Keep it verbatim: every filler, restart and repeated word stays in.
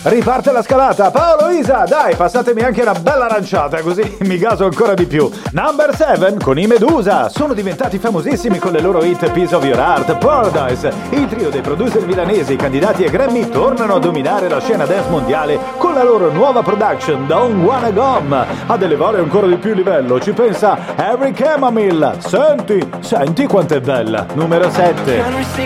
Riparte la scalata. Paolo, Isa, dai, passatemi anche una bella aranciata, così mi gaso ancora di più. Number seven con i Medusa. Sono diventati famosissimi con le loro hit Piece of Your Heart, Paradise. Il trio dei producer milanesi candidati ai Grammy tornano a dominare la scena dance mondiale con la loro nuova production Don't Wanna Gum. Ad elevare ancora di più il livello ci pensa Harry Chamomile. Senti, senti quanto è bella. Numero sette.